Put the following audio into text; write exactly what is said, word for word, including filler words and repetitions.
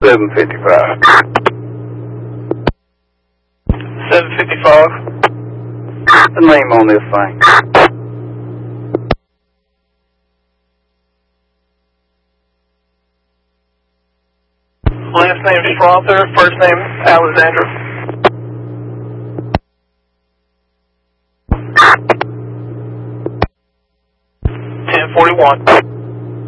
seven fifty-five. seven fifty-five. The name on this thing. Last name Strother, first name Alexandra. ten forty-one.